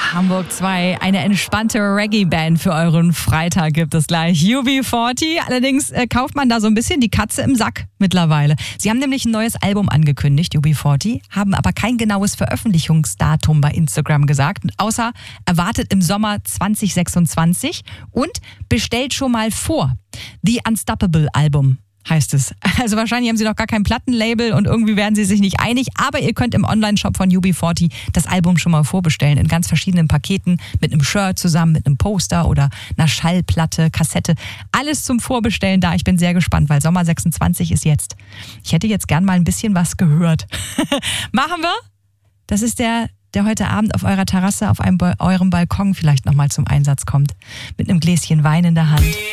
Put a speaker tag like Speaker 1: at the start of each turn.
Speaker 1: Hamburg 2, eine entspannte Reggae-Band für euren Freitag gibt es gleich. UB40, allerdings kauft man da so ein bisschen die Katze im Sack mittlerweile. Sie haben nämlich ein neues Album angekündigt, UB40, haben aber kein genaues Veröffentlichungsdatum bei Instagram gesagt, außer erwartet im Sommer 2026 und bestellt schon mal vor. The Unstoppable Album heißt es. Also wahrscheinlich haben sie noch gar kein Plattenlabel und irgendwie werden sie sich nicht einig, aber ihr könnt im Online-Shop von UB40 das Album schon mal vorbestellen in ganz verschiedenen Paketen, mit einem Shirt zusammen, mit einem Poster oder einer Schallplatte, Kassette. Alles zum Vorbestellen da. Ich bin sehr gespannt, weil Sommer 26 ist jetzt. Ich hätte jetzt gern mal ein bisschen was gehört. Machen wir? Das ist der heute Abend auf eurer Terrasse, auf eurem Balkon vielleicht nochmal zum Einsatz kommt. Mit einem Gläschen Wein in der Hand.